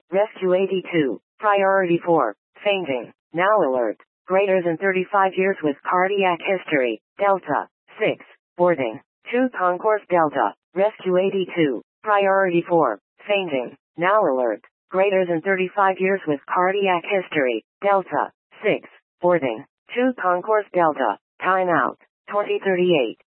Rescue 82. Priority 4. Fainting. Now alert. Greater than 35 years with cardiac history. Delta. 6. Boarding. 2 Concourse Delta. Rescue 82. Priority 4. Fainting. Now alert. Greater than 35 years with cardiac history. Delta. 6. Boarding. 2 Concourse Delta. Time out. 2038.